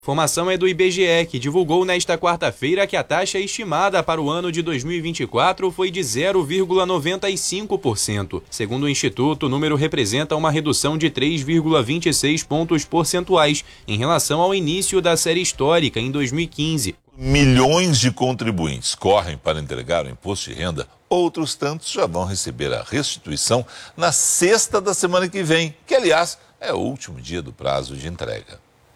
Informação é do IBGE, que divulgou nesta quarta-feira que a taxa estimada para o ano de 2024 foi de 0,95%. Segundo o Instituto, o número representa uma redução de 3,26 pontos percentuais em relação ao início da série histórica, em 2015. Milhões de contribuintes correm para entregar o imposto de renda. Outros tantos já vão receber a restituição na sexta da semana que vem, que, aliás, é o último dia do prazo de entrega.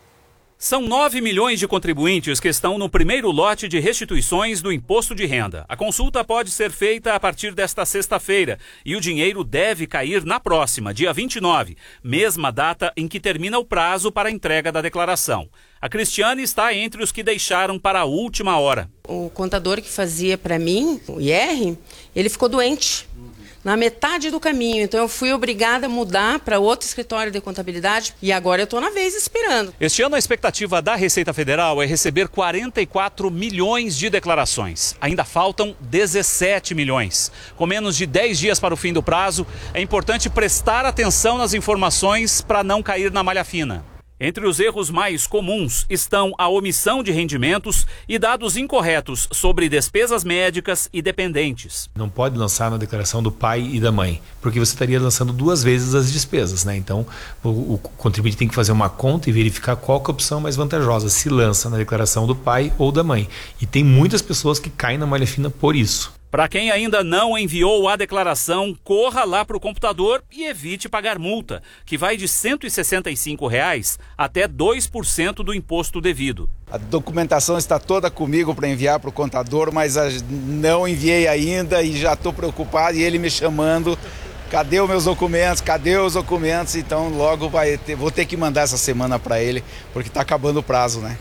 São 9 milhões de contribuintes que estão no primeiro lote de restituições do imposto de renda. A consulta pode ser feita a partir desta sexta-feira e o dinheiro deve cair na próxima, dia 29, mesma data em que termina o prazo para a entrega da declaração. A Cristiane está entre os que deixaram para a última hora. O contador que fazia para mim, o IR, ele ficou doente na metade do caminho, então eu fui obrigada a mudar para outro escritório de contabilidade e agora eu estou na vez esperando. Este ano a expectativa da Receita Federal é receber 44 milhões de declarações. Ainda faltam 17 milhões. Com menos de 10 dias para o fim do prazo, é importante prestar atenção nas informações para não cair na malha fina. Entre os erros mais comuns estão a omissão de rendimentos e dados incorretos sobre despesas médicas e dependentes. Não pode lançar na declaração do pai e da mãe, porque você estaria lançando duas vezes as despesas, né? Então, o contribuinte tem que fazer uma conta e verificar qual que é a opção mais vantajosa, se lança na declaração do pai ou da mãe. E tem muitas pessoas que caem na malha fina por isso. Para quem ainda não enviou a declaração, corra lá para o computador e evite pagar multa, que vai de R$ 165 até 2% do imposto devido. A documentação está toda comigo para enviar para o contador, mas não enviei ainda e já estou preocupado e ele me chamando. Cadê os meus documentos? Cadê os documentos? Então logo vou ter que mandar essa semana para ele, porque está acabando o prazo, né?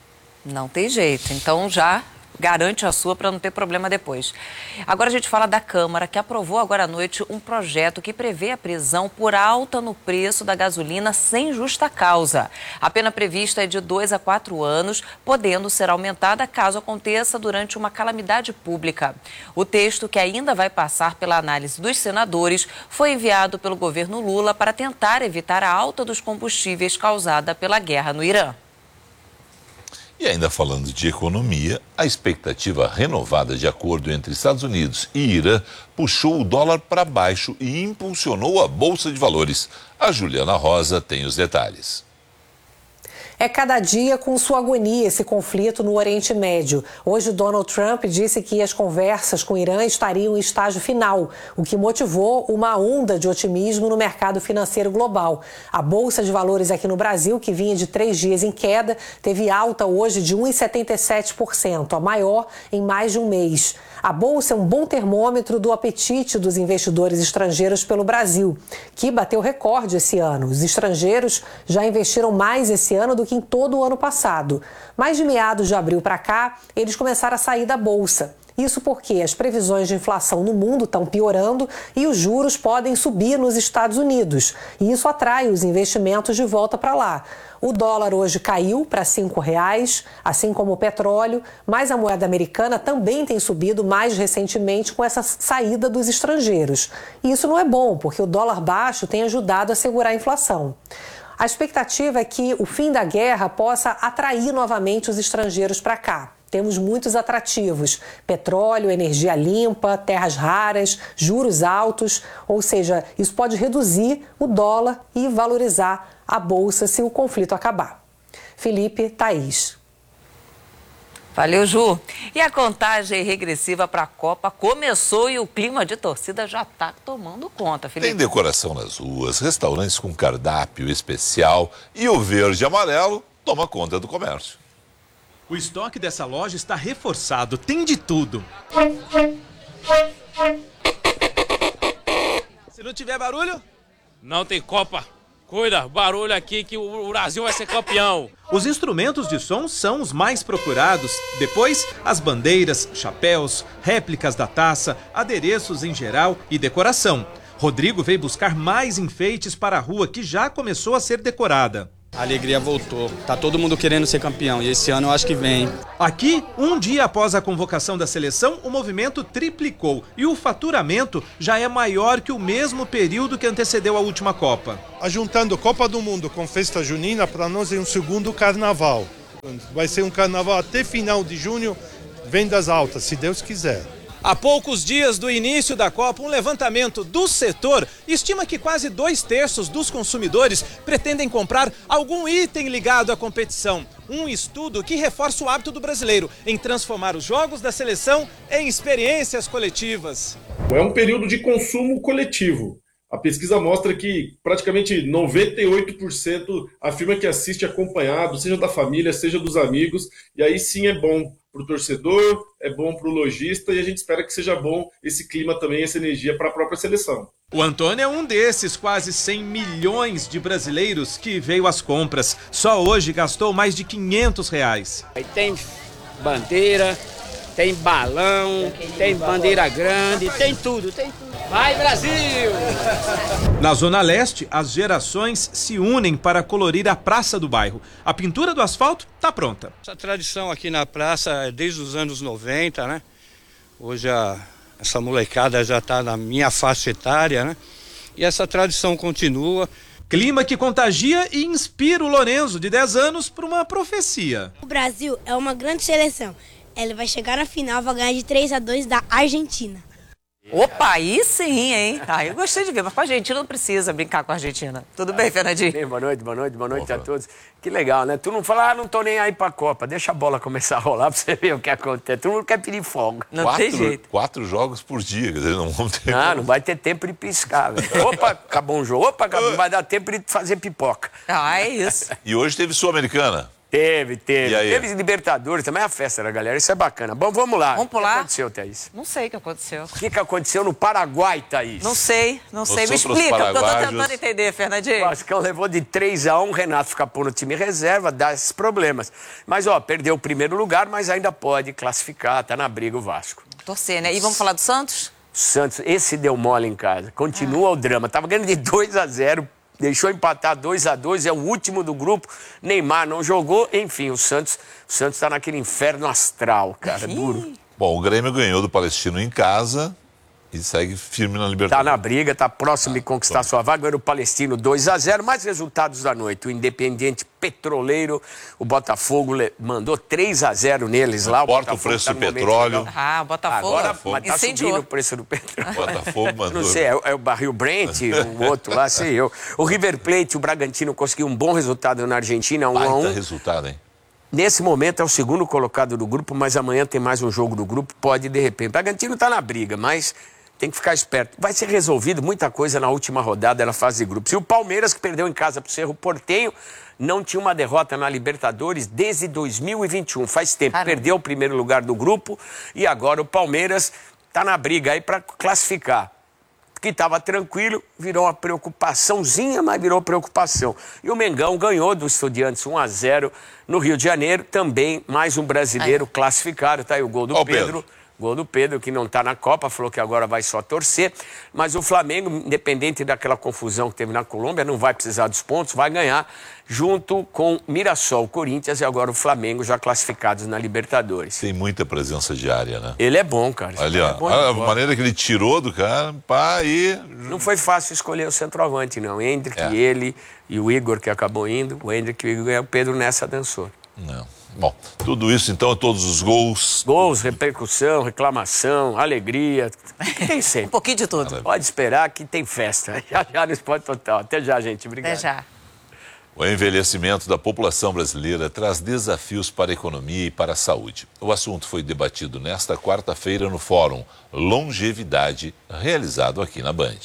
Não tem jeito, então já garante a sua para não ter problema depois. Agora a gente fala da Câmara, que aprovou agora à noite um projeto que prevê a prisão por alta no preço da gasolina sem justa causa. A pena prevista é de 2 a 4 anos, podendo ser aumentada caso aconteça durante uma calamidade pública. O texto, que ainda vai passar pela análise dos senadores, foi enviado pelo governo Lula para tentar evitar a alta dos combustíveis causada pela guerra no Irã. E ainda falando de economia, a expectativa renovada de acordo entre Estados Unidos e Irã puxou o dólar para baixo e impulsionou a Bolsa de Valores. A Juliana Rosa tem os detalhes. É cada dia com sua agonia esse conflito no Oriente Médio. Hoje, Donald Trump disse que as conversas com o Irã estariam em estágio final, o que motivou uma onda de otimismo no mercado financeiro global. A Bolsa de Valores aqui no Brasil, que vinha de 3 dias em queda, teve alta hoje de 1,77%, a maior em mais de um mês. A Bolsa é um bom termômetro do apetite dos investidores estrangeiros pelo Brasil, que bateu recorde esse ano. Os estrangeiros já investiram mais esse ano do que em todo o ano passado. Mas de meados de abril para cá, eles começaram a sair da Bolsa. Isso porque as previsões de inflação no mundo estão piorando e os juros podem subir nos Estados Unidos. E isso atrai os investimentos de volta para lá. O dólar hoje caiu para R$ 5,00, assim como o petróleo, mas a moeda americana também tem subido mais recentemente com essa saída dos estrangeiros. E isso não é bom, porque o dólar baixo tem ajudado a segurar a inflação. A expectativa é que o fim da guerra possa atrair novamente os estrangeiros para cá. Temos muitos atrativos: petróleo, energia limpa, terras raras, juros altos, ou seja, isso pode reduzir o dólar e valorizar a Bolsa se o conflito acabar. Felipe, Thaís. Valeu, Ju. E a contagem regressiva para a Copa começou e o clima de torcida já está tomando conta, Felipe. Tem decoração nas ruas, restaurantes com cardápio especial e o verde e amarelo toma conta do comércio. O estoque dessa loja está reforçado, tem de tudo. Se não tiver barulho, não tem Copa. Cuida, barulho aqui que o Brasil vai ser campeão. Os instrumentos de som são os mais procurados. Depois, as bandeiras, chapéus, réplicas da taça, adereços em geral e decoração. Rodrigo veio buscar mais enfeites para a rua que já começou a ser decorada. A alegria voltou. Tá todo mundo querendo ser campeão e esse ano eu acho que vem. Aqui, um dia após a convocação da seleção, o movimento triplicou e o faturamento já é maior que o mesmo período que antecedeu a última Copa. Juntando Copa do Mundo com festa junina, para nós é um segundo carnaval. Vai ser um carnaval até final de junho, vendas altas, se Deus quiser. Há poucos dias do início da Copa, um levantamento do setor estima que quase 2/3 dos consumidores pretendem comprar algum item ligado à competição. Um estudo que reforça o hábito do brasileiro em transformar os jogos da seleção em experiências coletivas. É um período de consumo coletivo. A pesquisa mostra que praticamente 98% afirma que assiste acompanhado, seja da família, seja dos amigos, e aí sim é bom para o torcedor, é bom para o lojista, e a gente espera que seja bom esse clima também, essa energia para a própria seleção. O Antônio é um desses quase 100 milhões de brasileiros que veio às compras. Só hoje gastou mais de R$500. Aí tem bandeira, tem balão, tem bandeira grande, tem tudo. Vai, Brasil! Na Zona Leste, as gerações se unem para colorir a praça do bairro. A pintura do asfalto está pronta. Essa tradição aqui na praça é desde os anos 90, né? Hoje essa molecada já está na minha faixa etária, né? E essa tradição continua. Clima que contagia e inspira o Lorenzo, de 10 anos, para uma profecia. O Brasil é uma grande seleção. Ele vai chegar na final, vai ganhar de 3-2 da Argentina. Opa, aí sim, hein? Eu gostei de ver, mas com a Argentina não precisa brincar com a Argentina. Tudo bem, Fernandinho? Bem, boa noite a todos. Que legal, né? Tu não fala, não tô nem aí pra Copa, deixa a bola começar a rolar pra você ver o que acontece. Tu não quer pedir folga. Não tem jeito. 4 jogos por dia, quer dizer, não vamos ter... Não vai ter tempo de piscar, velho. Opa, acabou um jogo. Opa, não vai dar tempo de fazer pipoca. É isso. E hoje teve Sul-Americana. Teve. E aí? Teve Libertadores, também é a festa da galera, isso é bacana. Bom, vamos lá. Vamos pular? O que aconteceu, Thaís? Não sei o que aconteceu. O que aconteceu no Paraguai, Thaís? Não sei. Me explica, eu tô tentando entender, Fernandinho. O Vascão levou de 3-1, o Renato escapou no time reserva, dá esses problemas. Mas, perdeu o primeiro lugar, mas ainda pode classificar, tá na briga o Vasco. Torcer, né? E vamos falar do Santos? Santos, esse deu mole em casa. Continua o drama. Tava ganhando de 2-0. Deixou empatar 2-2, é o último do grupo. Neymar não jogou, enfim, o Santos está naquele inferno astral, cara, duro. Bom, o Grêmio ganhou do Palestino em casa e segue firme na Libertadores. Tá na briga, tá próximo de conquistar sua vaga. Ganhou o Palestino 2-0. Mais resultados da noite. O Independiente Petroleiro, o Botafogo mandou 3-0 neles lá. Corta o preço do petróleo. O Botafogo agora tá subindo o preço do petróleo. O Botafogo mandou. Não sei, é o barril Brent, o outro lá, sei eu. O River Plate, o Bragantino conseguiu um bom resultado na Argentina, 1-1. Resultado, hein? Nesse momento é o segundo colocado do grupo, mas amanhã tem mais um jogo do grupo, pode de repente. O Bragantino tá na briga, mas tem que ficar esperto. Vai ser resolvido muita coisa na última rodada da fase de grupos. E o Palmeiras, que perdeu em casa pro Cerro Porteño, não tinha uma derrota na Libertadores desde 2021. Faz tempo. Caramba. Perdeu o primeiro lugar do grupo e agora o Palmeiras tá na briga aí para classificar. Que estava tranquilo, virou uma preocupaçãozinha, mas virou preocupação. E o Mengão ganhou do Estudiantes 1-0 no Rio de Janeiro. Também mais um brasileiro classificado. Tá aí o gol do Pedro. Gol do Pedro, que não está na Copa, falou que agora vai só torcer. Mas o Flamengo, independente daquela confusão que teve na Colômbia, não vai precisar dos pontos, vai ganhar junto com Mirassol, Corinthians e agora o Flamengo já classificados na Libertadores. Tem muita presença diária, né? Ele é bom, cara. Ali, ó, a maneira que ele tirou do cara, Não foi fácil escolher o centroavante, não. Hendrick, ele e o Igor, que acabou indo. O Hendrick e o Igor ganhou, o Pedro nessa dançou. Não. Bom, tudo isso então, todos os gols. Gols, repercussão, reclamação, alegria, tem sempre. Um pouquinho de tudo. Pode esperar que tem festa. Já no Esporte Total. Até já, gente. Obrigado. Até já. O envelhecimento da população brasileira traz desafios para a economia e para a saúde. O assunto foi debatido nesta quarta-feira no Fórum Longevidade, realizado aqui na Band.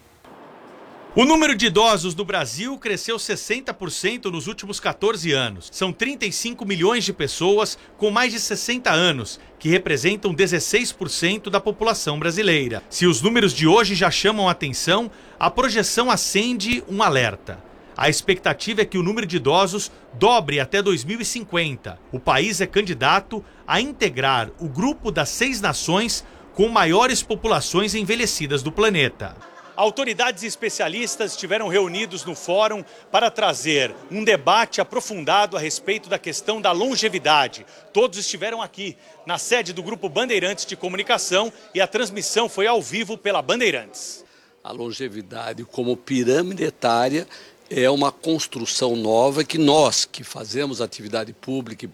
O número de idosos do Brasil cresceu 60% nos últimos 14 anos. São 35 milhões de pessoas com mais de 60 anos, que representam 16% da população brasileira. Se os números de hoje já chamam a atenção, a projeção acende um alerta. A expectativa é que o número de idosos dobre até 2050. O país é candidato a integrar o grupo das 6 nações com maiores populações envelhecidas do planeta. Autoridades e especialistas estiveram reunidos no fórum para trazer um debate aprofundado a respeito da questão da longevidade. Todos estiveram aqui, na sede do Grupo Bandeirantes de Comunicação, e a transmissão foi ao vivo pela Bandeirantes. A longevidade como pirâmide etária é uma construção nova que nós, que fazemos atividade pública